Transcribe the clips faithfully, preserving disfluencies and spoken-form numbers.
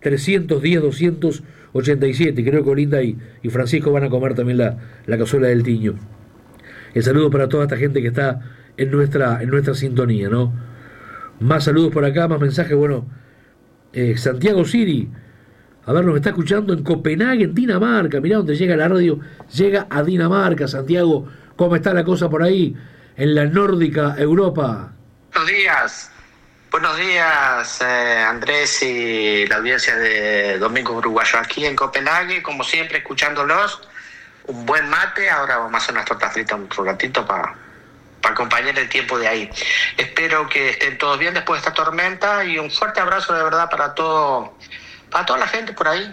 trescientos diez, doscientos ochenta y siete. Creo que Olinda y, y Francisco van a comer también la, la cazuela del Tiño. El saludo para toda esta gente que está en nuestra, en nuestra sintonía, ¿no? Más saludos por acá, más mensajes. Bueno, eh, Santiago Siri, a ver, nos está escuchando en Copenhague, en Dinamarca. Mirá dónde llega la radio, llega a Dinamarca. Santiago, ¿cómo está la cosa por ahí en la nórdica Europa? Buenos días, buenos días eh, Andrés y la audiencia de Domingo Uruguayo aquí en Copenhague, como siempre escuchándolos. Un buen mate, ahora vamos a hacer unas tortas fritas un ratito para pa acompañar el tiempo de ahí. Espero que estén todos bien después de esta tormenta y un fuerte abrazo de verdad para todo, para toda la gente por ahí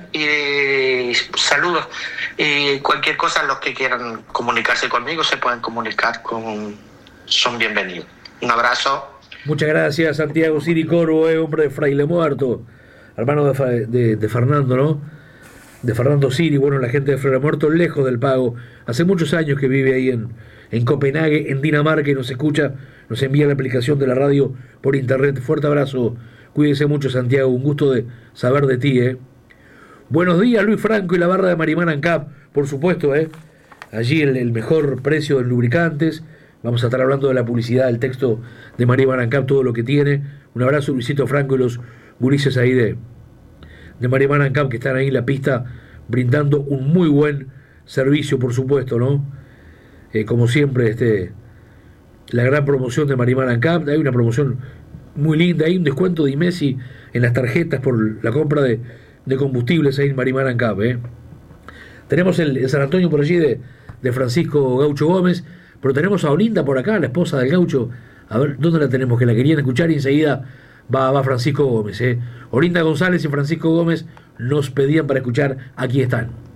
y saludos. Y cualquier cosa, los que quieran comunicarse conmigo se pueden comunicar, con, son bienvenidos. Un abrazo. Muchas gracias, Santiago Siri Corvo, eh, hombre de Fraile Muerto, hermano de, de, de Fernando, ¿no? De Fernando Siri, bueno, la gente de Fraile Muerto, lejos del pago. Hace muchos años que vive ahí en, en Copenhague, en Dinamarca, y nos escucha, nos envía la aplicación de la radio por internet. Fuerte abrazo, cuídese mucho, Santiago, un gusto de saber de ti, ¿eh? Buenos días, Luis Franco y la barra de Marimán Ancap, por supuesto, ¿eh? Allí el, el mejor precio de lubricantes. Vamos a estar hablando de la publicidad, el texto de Marimán Ancap, todo lo que tiene. Un abrazo, Luisito Franco y los gurises ahí de, de Marimán Ancap, que están ahí en la pista brindando un muy buen servicio, por supuesto, ¿no? Eh, como siempre, este, la gran promoción de Marimán Ancap. Hay una promoción muy linda, hay un descuento de IMESI en las tarjetas por la compra de, de combustibles ahí en Marimán Ancap, ¿eh? Tenemos el, el San Antonio por allí de, de Francisco Gaucho Gómez, pero tenemos a Olinda por acá, la esposa del Gaucho. A ver, ¿dónde la tenemos? Que la querían escuchar y enseguida va, va Francisco Gómez, ¿eh? Olinda González y Francisco Gómez nos pedían para escuchar. Aquí están.